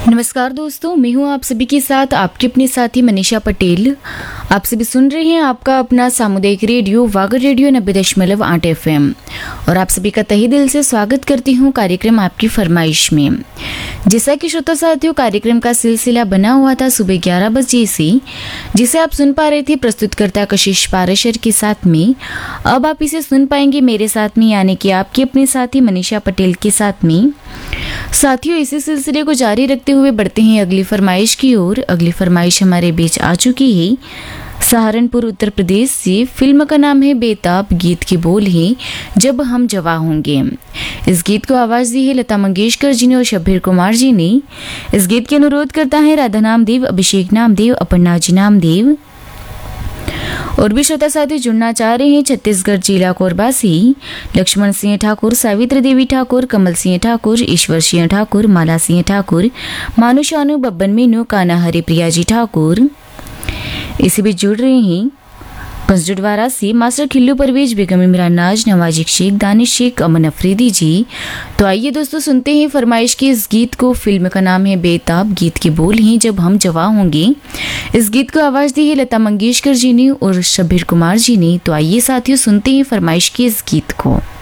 नमस्कार दोस्तों, मैं हूं आप सभी के साथ आपके अपने साथी मनीषा पटेल। आप सभी सुन रहे हैं आपका अपना सामुदायिक रेडियो वागर रेडियो 90.8 FM और आप सभी का तहे दिल से स्वागत करती हूं कार्यक्रम आपकी फरमाइश में। जैसा कि श्रोता साथियों, कार्यक्रम का सिलसिला बना हुआ था सुबह 11 बजे से, जिसे आप सुन पा रहे थे प्रस्तुतकर्ता कशिश पाराशर के साथ में। अब आप इसे सुन पाएंगे मेरे साथ में, यानी कि आपके अपने साथी मनीषा पटेल के साथ में। साथियों, इसी सिलसिले को जारी रखते हुए बढ़ते हैं अगली फरमाइश की ओर। अगली फरमाइश हमारे बीच आ चुकी है सहारनपुर उत्तर प्रदेश से। फिल्म का नाम है बेताब, गीत के बोल हैं जब हम जवां होंगे। इस गीत को आवाज दी है लता मंगेशकर जी ने और शब्बीर कुमार जी ने। इस गीत के अनुरोध करता है राधा नामदेव, अभिषेक नामदेव, अपर्णा जी नामदेव और भी श्रोता साथी जुड़ना चाह रहे हैं छत्तीसगढ़ जिला कोरबा से। लक्ष्मण सिंह ठाकुर, सावित्री देवी ठाकुर, कमल सिंह ठाकुर, ईश्वर सिंह ठाकुर, माला सिंह ठाकुर, मानु शानु, बब्बन मीनू, काना हरिप्रिया जी ठाकुर। इसी बीच जुड़ रहे हैं पंजडवारा से मास्टर खिल्लू परवेज, बेगम इमरान नाज, नवाजिक शेख, दानिश शेख, अमन अफरीदी जी। तो आइए दोस्तों, सुनते हैं फरमाइश के इस गीत को। फिल्म का नाम है बेताब, गीत के बोल हैं जब हम जवां होंगे। इस गीत को आवाज दी है लता मंगेशकर जी ने और शब्बीर कुमार जी ने। तो आइए साथियों, सुनते हैं फरमाइश के इस गीत को।